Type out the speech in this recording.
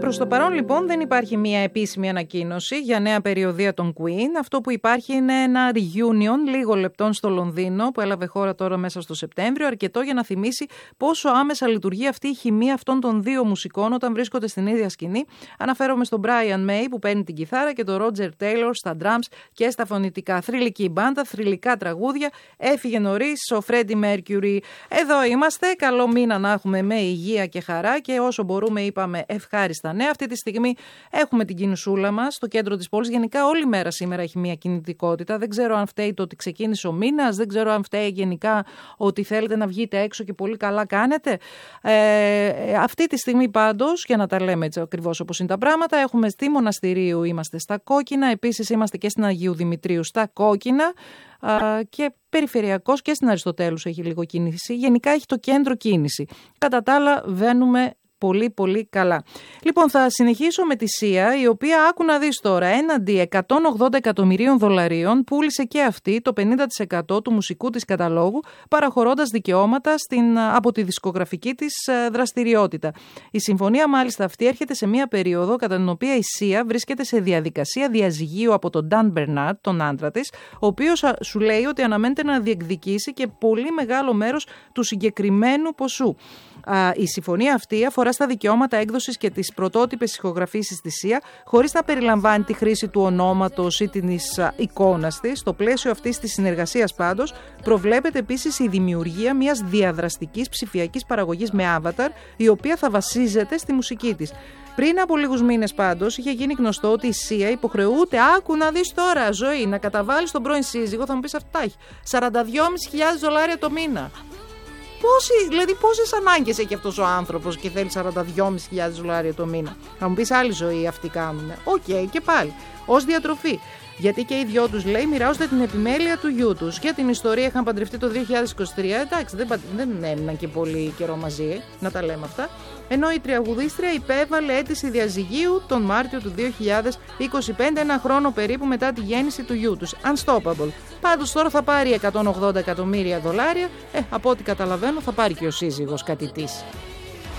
Προς το παρόν λοιπόν δεν υπάρχει μια επίσημη ανακοίνωση για νέα περιοδεία των Queen. Αυτό που υπάρχει είναι ένα reunion λίγο λεπτών στο Λονδίνο που έλαβε χώρα τώρα μέσα στο Σεπτέμβριο, αρκετό για να θυμίσει πόσο άμεσα λειτουργεί αυτή η χημεία αυτών των δύο μουσικών όταν βρίσκονται στην ίδια σκηνή. Αναφέρομαι στον Brian May που παίρνει την κιθάρα και τον Roger Taylor στα drums και στα φωνητικά. Θρυλική μπάντα, θρυλικά τραγούδια. Έφυγε νωρίς ο Freddie Mercury. Εδώ είμαστε. Καλό μήνα να έχουμε με υγεία και χαρά και όσο μπορούμε είπαμε ευχάριστα νέα. Αυτή τη στιγμή έχουμε την κινησούλα μας στο κέντρο της πόλης. Γενικά όλη μέρα σήμερα έχει μια κινητικότητα. Δεν ξέρω αν φταίει το ότι ξεκίνησε ο μήνας, δεν ξέρω αν φταίει γενικά ότι θέλετε να βγείτε έξω και πολύ καλά κάνετε. Αυτή τη στιγμή πάντως, για να τα λέμε έτσι ακριβώς όπως είναι τα πράγματα, έχουμε στη Μοναστηρίου είμαστε στα κόκκινα, επίσης είμαστε και στην Αγίου Δημητρίου στα κόκκινα και περιφερειακός και στην Αριστοτέλους έχει λίγο κίνηση. Γενικά έχει το κέντρο κίνηση. Κατά τα άλλα βαίνουμε πολύ πολύ καλά. Λοιπόν, θα συνεχίσω με τη Σία, η οποία άκου να δεις τώρα, έναντι 180 εκατομμυρίων δολαρίων πούλησε και αυτή το 50% του μουσικού της καταλόγου, παραχωρώντας δικαιώματα από τη δισκογραφική της δραστηριότητα. Η συμφωνία μάλιστα αυτή έρχεται σε μια περίοδο κατά την οποία η Σία βρίσκεται σε διαδικασία διαζυγίου από τον Dan Bernard, τον άντρα της, ο οποίος σου λέει ότι αναμένεται να διεκδικήσει και πολύ μεγάλο μέρος του συγκεκριμένου ποσού. Η συμφωνία αυτή αφορά στα δικαιώματα έκδοσης και τις πρωτότυπες ηχογραφήσεις της Σία, χωρίς να περιλαμβάνει τη χρήση του ονόματος ή της εικόνας της. Στο πλαίσιο αυτής της συνεργασίας πάντως προβλέπεται επίσης η δημιουργία μιας διαδραστικής ψηφιακής παραγωγής με avatar, η οποία θα βασίζεται στη μουσική της. Πριν από λίγους μήνες πάντως είχε γίνει γνωστό ότι η Σία υποχρεούται, άκου να δεις τώρα ζωή, να καταβάλει στον πρώην σύζυγο, θα μου πεις αυτά έχει, $42.500 το μήνα. Πόσες ανάγκες έχει αυτός ο άνθρωπος και θέλει $42.500 το μήνα. Θα μου πεις άλλη ζωή αυτοί κάνουν. Οκ, και πάλι. Ως διατροφή. Γιατί και οι δυο τους, λέει, μοιράζονται την επιμέλεια του γιού τους. Και την ιστορία είχαν παντρευτεί το 2023. Εντάξει, δεν έμειναν και πολύ καιρό μαζί, να τα λέμε αυτά. Ενώ η τραγουδίστρια υπέβαλε αίτηση διαζυγίου τον Μάρτιο του 2025, ένα χρόνο περίπου μετά τη γέννηση του γιού τους. Unstoppable. Πάντως τώρα θα πάρει $180 εκατομμύρια. Από ό,τι καταλαβαίνω θα πάρει και ο σύζυγος κάτι της.